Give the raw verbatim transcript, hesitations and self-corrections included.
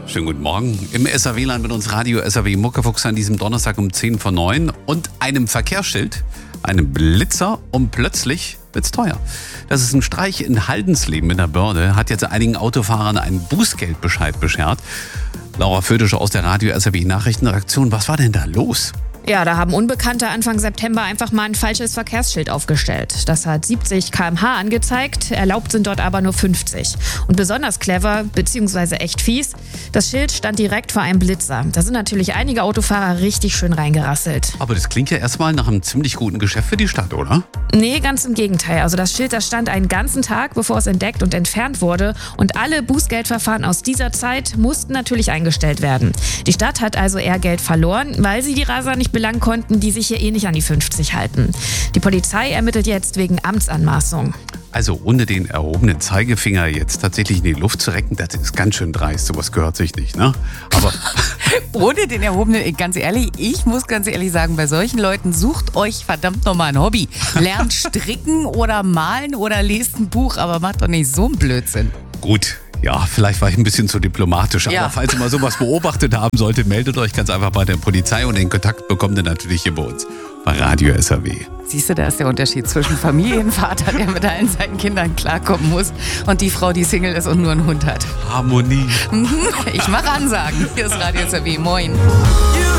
Schönen guten Morgen. Im S A W-Land mit uns Radio S A W Muckefuchs an diesem Donnerstag um zehn vor neun und einem Verkehrsschild, einem Blitzer und plötzlich wird's teuer. Das ist ein Streich in Haldensleben in der Börde, hat jetzt einigen Autofahrern einen Bußgeldbescheid beschert. Laura Födische aus der Radio S A W Nachrichtenredaktion, was war denn da los? Ja, da haben Unbekannte Anfang September einfach mal ein falsches Verkehrsschild aufgestellt. Das hat siebzig Kilometer pro Stunde angezeigt, erlaubt sind dort aber nur fünfzig. Und besonders clever, beziehungsweise echt fies, das Schild stand direkt vor einem Blitzer. Da sind natürlich einige Autofahrer richtig schön reingerasselt. Aber das klingt ja erstmal nach einem ziemlich guten Geschäft für die Stadt, oder? Nee, ganz im Gegenteil. Also das Schild, das stand einen ganzen Tag, bevor es entdeckt und entfernt wurde. Und alle Bußgeldverfahren aus dieser Zeit mussten natürlich eingestellt werden. Die Stadt hat also eher Geld verloren, weil sie die Raser nicht belangen konnten, die sich hier eh nicht an die fünfzig halten. Die Polizei ermittelt jetzt wegen Amtsanmaßung. Also ohne den erhobenen Zeigefinger jetzt tatsächlich in die Luft zu recken, das ist ganz schön dreist. Sowas gehört sich nicht, ne? Aber ohne den erhobenen, ganz ehrlich, ich muss ganz ehrlich sagen, bei solchen Leuten sucht euch verdammt nochmal ein Hobby. Lernt stricken oder malen oder lest ein Buch, aber macht doch nicht so einen Blödsinn. gut, ja, vielleicht war ich ein bisschen zu diplomatisch. Aber Ja. falls ihr mal sowas beobachtet haben solltet, meldet euch ganz einfach bei der Polizei und den Kontakt bekommt ihr natürlich hier bei uns bei Radio S A W. Siehst du, da ist der Unterschied zwischen Familienvater, der mit allen seinen Kindern klarkommen muss, und die Frau, die Single ist und nur einen Hund hat. Harmonie. Ich mache Ansagen. Hier ist Radio S A W. Moin.